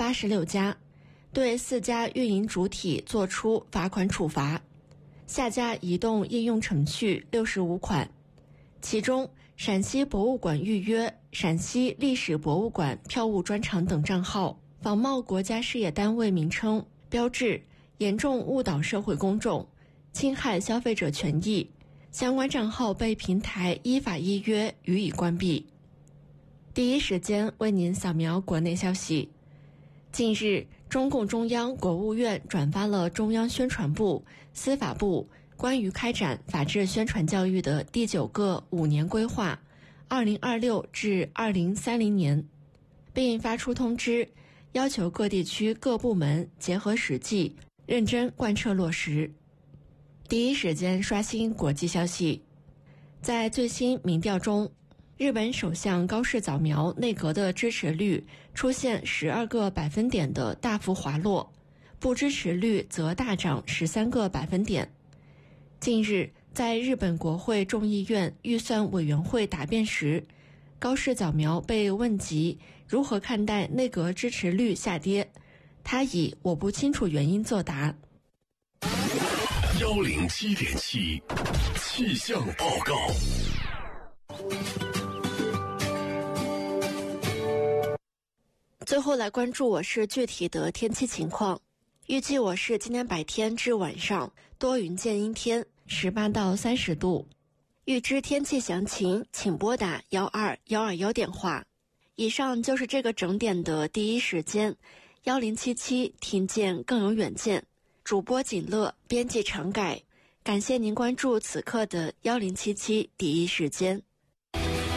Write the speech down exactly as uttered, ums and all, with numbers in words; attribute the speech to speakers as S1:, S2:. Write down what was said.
S1: 八十六家，对四家运营主体作出罚款处罚，下架移动应用程序六十五款。其中，陕西博物馆预约、陕西历史博物馆票务专场等账号仿冒国家事业单位名称、标志，严重误导社会公众，侵害消费者权益，相关账号被平台依法依约予以关闭。第一时间为您扫描国内消息。近日，中共中央、国务院转发了中央宣传部、司法部关于开展法治宣传教育的第九个五年规划二零二六至二零三零年，并发出通知，要求各地区各部门结合实际，认真贯彻落实。第一时间刷新国际消息。在最新民调中，日本首相高市早苗内阁的支持率出现十二个百分点的大幅滑落，不支持率则大涨十三个百分点。近日，在日本国会众议院预算委员会答辩时，高市早苗被问及如何看待内阁支持率下跌，他以我不清楚原因作答。
S2: 幺零七点七气象报告。
S1: 最后来关注我市具体的天气情况。预计我市今天白天至晚上多云见阴天，十八到三十度。预知天气详情，请拨打幺二幺二幺电话。以上就是这个整点的第一时间，幺零七七听见更有远见。主播锦乐，编辑常改。感谢您关注此刻的幺零七七第一时间。